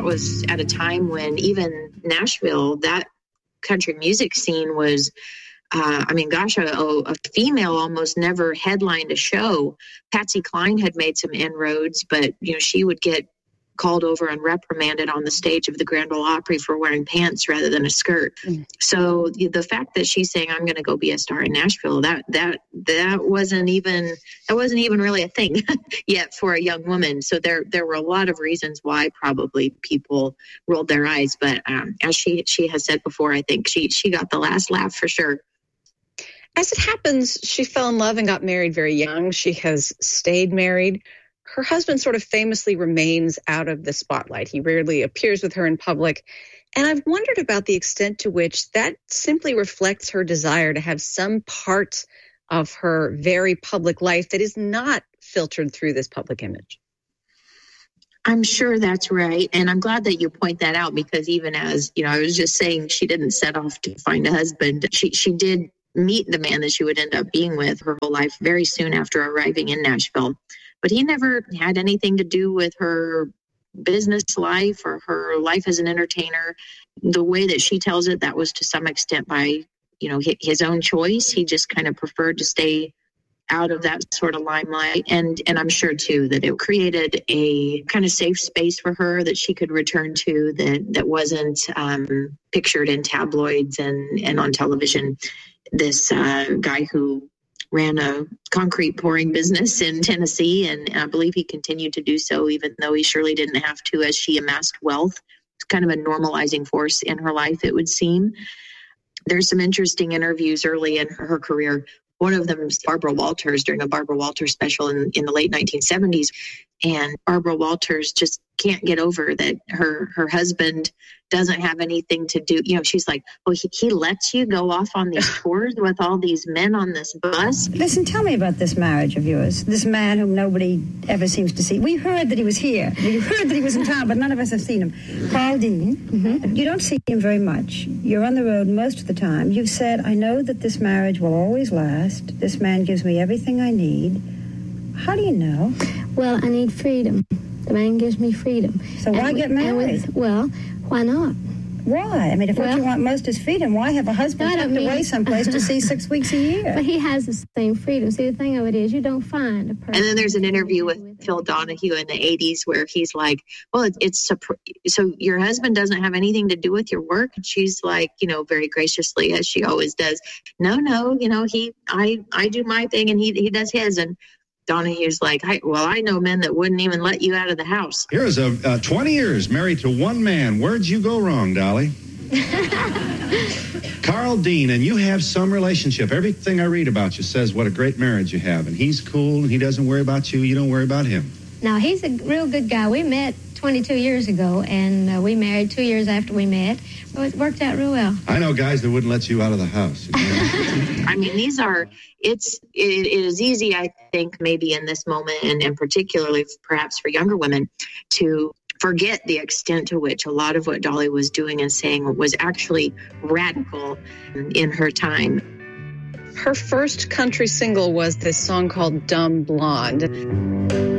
that was at a time when even Nashville, that country music scene was, a female almost never headlined a show. Patsy Cline had made some inroads, but, she would get called over and reprimanded on the stage of the Grand Ole Opry for wearing pants rather than a skirt. So the fact that she's saying, I'm going to go be a star in Nashville, that wasn't even really a thing yet for a young woman. So there were a lot of reasons why probably people rolled their eyes. But as she has said before, I think she got the last laugh for sure. As it happens, she fell in love and got married very young. She has stayed married. Her husband sort of famously remains out of the spotlight. He rarely appears with her in public. And I've wondered about the extent to which that simply reflects her desire to have some part of her very public life that is not filtered through this public image. I'm sure that's right. And I'm glad that you point that out, because even as, I was just saying, she didn't set off to find a husband. She did meet the man that she would end up being with her whole life very soon after arriving in Nashville. But he never had anything to do with her business life or her life as an entertainer. The way that she tells it, that was to some extent by, his own choice. He just kind of preferred to stay out of that sort of limelight. And I'm sure, too, that it created a kind of safe space for her that she could return to that wasn't pictured in tabloids and on television. This guy who ran a concrete pouring business in Tennessee, and I believe he continued to do so, even though he surely didn't have to, as she amassed wealth. It's kind of a normalizing force in her life, it would seem. There's some interesting interviews early in her career. One of them is Barbara Walters during a Barbara Walters special in the late 1970s. And Barbara Walters just can't get over that her husband doesn't have anything to do. She's like, well, he lets you go off on these tours with all these men on this bus. Listen, tell me about this marriage of yours, this man whom nobody ever seems to see. We heard that he was here. We heard that he was in town, but none of us have seen him. Carl Dean, You don't see him very much. You're on the road most of the time. You've said, I know that this marriage will always last. This man gives me everything I need. How do you know? Well, I need freedom. The man gives me freedom. So why get married? Why not? Why? I mean, if what you want most is freedom, why have a husband tucked away someplace to see 6 weeks a year? But he has the same freedom. See, the thing of it is, you don't find a person. And then there's an interview with Phil Donahue in the 80s where he's like, well, so your husband doesn't have anything to do with your work? And she's like, very graciously, as she always does, no, I do my thing and he does his. And Donahue's like, I know men that wouldn't even let you out of the house. Here's 20 years married to one man. Where'd you go wrong, Dolly? Carl Dean, and you have some relationship. Everything I read about you says what a great marriage you have. And he's cool, and he doesn't worry about you. You don't worry about him. No, he's a real good guy. We met 22 years ago, and we married 2 years after we met. So it worked out real well. I know guys that wouldn't let you out of the house. I mean, it is easy, I think, maybe in this moment, and particularly perhaps for younger women, to forget the extent to which a lot of what Dolly was doing and saying was actually radical in her time. Her first country single was this song called Dumb Blonde.